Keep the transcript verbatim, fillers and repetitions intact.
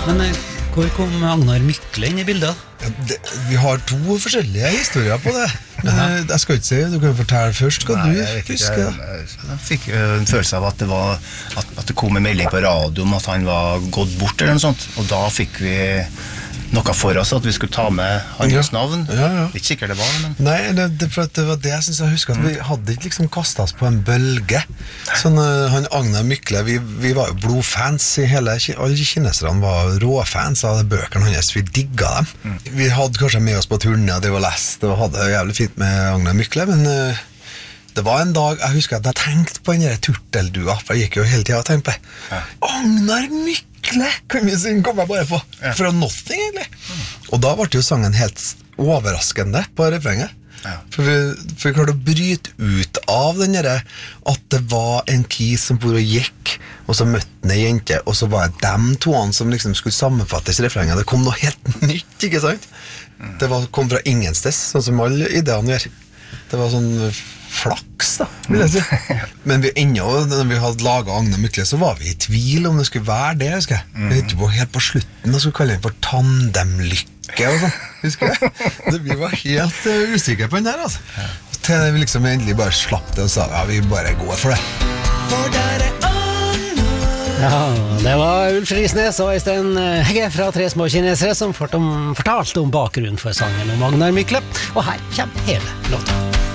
Men eh, hvor kom Agnar Mykle inn i bildet? Ja, det, vi har to forskjellige historier på det. Men jeg, jeg skal ikke si, du kan fortelle først hva Nei, du jeg vet husker. ikke, jeg, jeg fikk en følelse av at det var at, at det kom en melding på radio om at han var gått bort eller noe sånt, og da fikk vi noe for oss at vi skulle ta med hans Ja. navn. Ja, ja. Ikke sikkert det var, men Nei, det, det, for at det var det jeg synes jeg husker at vi hadde ikke liksom kastet oss på en bølge. Sånn, uh, han Agnar Mykle, vi, vi var jo blodfans i hele, alle kineserne var råfans av bøkene hans, vi digget dem. Vi hadde kanskje med oss på turné, og det var lest, og hadde det jævlig fint med Agnar Mykle, men uh, det var en dag, jeg husker at jeg tenkte på den der turteldua, for jeg gikk jo hele tiden og tenkte på Ja. Agnar Mykle, kan vi synge, kom jeg bare på, Ja. fra nothing egentlig. Og da ble jo sangen helt overraskende på refrenget. Ja. For vi, for vi klarte å bryte ut av den der at det var en kis som for og gikk, og så møtte han en jente, og så var det dem toene som liksom skulle sammenfattes i refrenget. Det kom noe helt nytt, ikke sant? Det var, kom fra ingenstes, sånn som alle ideene gjør. Det var sånn flaks da, vil jeg si. Men vi ennå, når vi hadde laget Agnar Mykle, så var vi i tvil om det skulle være det, husker jeg. Vi hittet på helt på slutten, og skulle kalle den for tandemlykke og sånn, husker jeg. Det, vi var helt uh, usikre på den her, altså. Til vi liksom endelig bare slapp det og sa, ja, vi bare går for det. For der er Ja, det var Ulf Risnes og Øystein Hegge fra Tre små kinesere som fort om, fortalte om bakgrunnen for sangen om Agnar Mykle. Og her kommer hele låta.